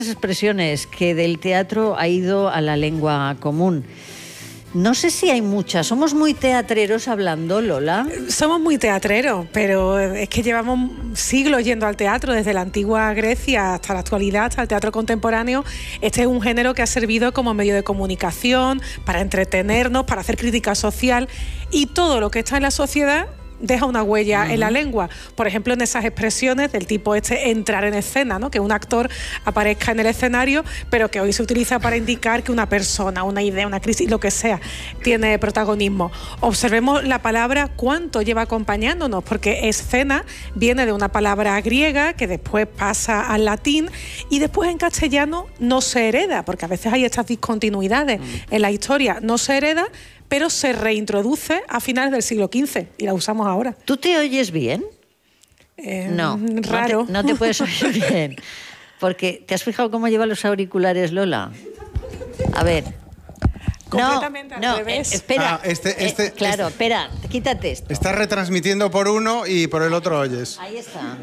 expresiones que del teatro ha ido a la lengua común. No sé si hay muchas. ¿Somos muy teatreros hablando, Lola? Somos muy teatreros, pero es que llevamos siglos yendo al teatro, desde la antigua Grecia hasta la actualidad, hasta el teatro contemporáneo. Este es un género que ha servido como medio de comunicación, para entretenernos, para hacer crítica social, y todo lo que está en la sociedad deja una huella en la lengua. Por ejemplo, en esas expresiones del tipo entrar en escena, ¿no? Que un actor aparezca en el escenario, pero que hoy se utiliza para indicar que una persona, una idea, una crisis, lo que sea, tiene protagonismo. Observemos la palabra cuánto lleva acompañándonos, porque escena viene de una palabra griega que después pasa al latín y después en castellano no se hereda, porque a veces hay estas discontinuidades en la historia. No se hereda, pero se reintroduce a finales del siglo XV y la usamos ahora. ¿Tú te oyes bien? No, raro. No te puedes oír bien. Porque, ¿te has fijado cómo lleva los auriculares, Lola? A ver. Completamente al revés. Espera. Claro, espera, quítate esto. Estás retransmitiendo por uno y por el otro oyes. Ahí está.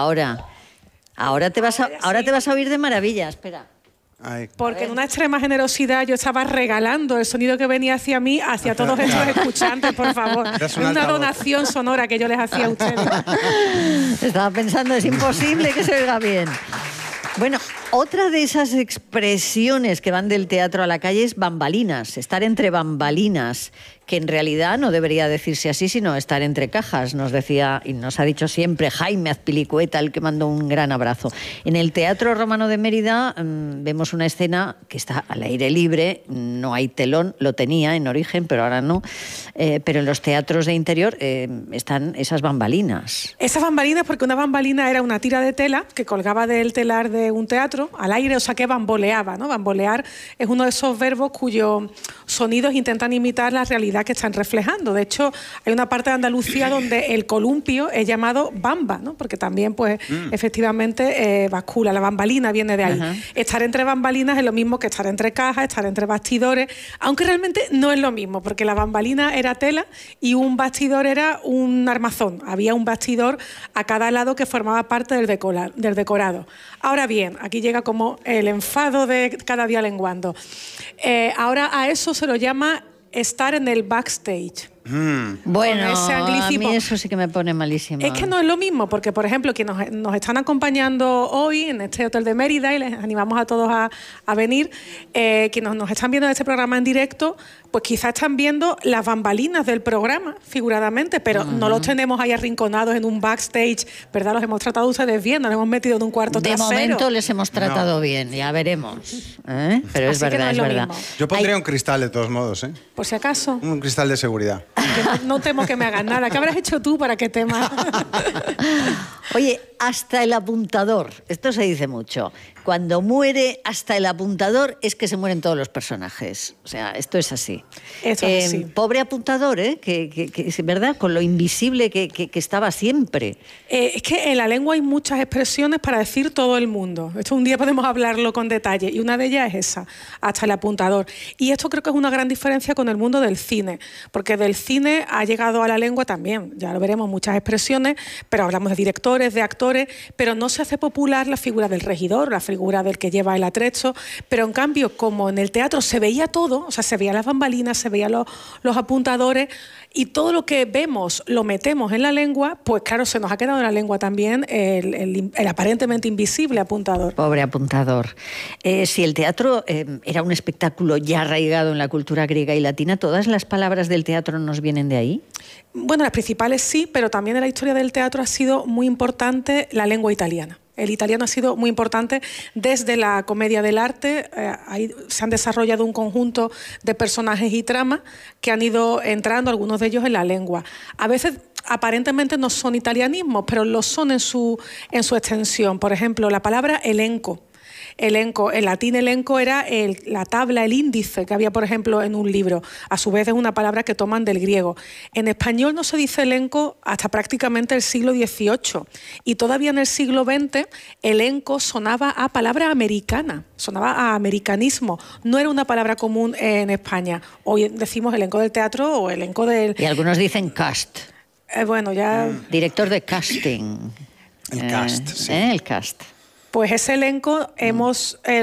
Ahora te vas a oír de maravilla, espera. Porque en una extrema generosidad yo estaba regalando el sonido que venía hacia mí, hacia todos estos escuchantes, por favor. Es una donación sonora que yo les hacía a ustedes. Estaba pensando, es imposible que se oiga bien. Bueno, otra de esas expresiones que van del teatro a la calle es bambalinas, estar entre bambalinas, que en realidad no debería decirse así, sino estar entre cajas, nos decía y nos ha dicho siempre Jaime Azpilicueta, el que mandó un gran abrazo. En el Teatro Romano de Mérida vemos una escena que está al aire libre, no hay telón, lo tenía en origen, pero ahora no, pero en los teatros de interior están esas bambalinas. Esas bambalinas, porque una bambalina era una tira de tela que colgaba del telar de un teatro al aire, o sea que bamboleaba, ¿no? Bambolear es uno de esos verbos cuyos sonidos intentan imitar la realidad que están reflejando. De hecho, hay una parte de Andalucía donde el columpio es llamado bamba, ¿no? Porque también, pues, efectivamente, bascula. La bambalina viene de ahí. Estar entre bambalinas es lo mismo que estar entre cajas, estar entre bastidores, aunque realmente no es lo mismo, porque la bambalina era tela y un bastidor era un armazón. Había un bastidor a cada lado que formaba parte del decorado. Ahora bien, aquí llega como el enfado de cada día lenguando. Ahora a eso se lo llama estar en el backstage. Bueno, a mí eso sí que me pone malísimo. Es que no es lo mismo, porque, por ejemplo, quienes nos están acompañando hoy en este hotel de Mérida, y les animamos a todos a venir, quienes nos están viendo en este programa en directo, pues quizás están viendo las bambalinas del programa, figuradamente, pero no los tenemos ahí arrinconados en un backstage, ¿verdad? Los hemos tratado ustedes bien, nos hemos metido en un cuarto trasero. De momento les hemos tratado bien, ya veremos. Pero es verdad, es verdad. Yo pondría un cristal de todos modos, ¿eh? Por si acaso. Un cristal de seguridad. No temo que me hagan nada. ¿Qué habrás hecho tú para que temas? Oye, hasta el apuntador. Esto se dice mucho. Cuando muere hasta el apuntador es que se mueren todos los personajes. O sea, esto es así. Esto es así. Pobre apuntador, que es verdad, con lo invisible que estaba siempre. Es que en la lengua hay muchas expresiones para decir todo el mundo. Esto un día podemos hablarlo con detalle. Y una de ellas es esa, hasta el apuntador. Y esto creo que es una gran diferencia con el mundo del cine. Porque del cine ha llegado a la lengua también, ya lo veremos, muchas expresiones, pero hablamos de directores, de actores, pero no se hace popular la figura del regidor, la figura del que lleva el atrecho, pero en cambio, como en el teatro se veía todo, o sea, se veían las bambalinas, se veían los apuntadores, y todo lo que vemos lo metemos en la lengua, pues claro, se nos ha quedado en la lengua también el aparentemente invisible apuntador. Pobre apuntador. Si el teatro era un espectáculo ya arraigado en la cultura griega y latina, ¿todas las palabras del teatro nos vienen de ahí? Bueno, las principales sí, pero también en la historia del teatro ha sido muy importante la lengua italiana. El italiano ha sido muy importante desde la comedia del arte. Ahí se han desarrollado un conjunto de personajes y tramas que han ido entrando, algunos de ellos en la lengua. A veces aparentemente no son italianismos, pero lo son en su extensión. Por ejemplo, la palabra elenco. Elenco, en latín elenco era la tabla, el índice que había, por ejemplo, en un libro. A su vez es una palabra que toman del griego. En español no se dice elenco hasta prácticamente el siglo XVIII. Y todavía en el siglo XX, elenco sonaba a palabra americana, sonaba a americanismo. No era una palabra común en España. Hoy decimos elenco del teatro o elenco del... Y algunos dicen cast. Bueno, ya... Director de casting. El cast, sí. El cast. Pues ese elenco hemos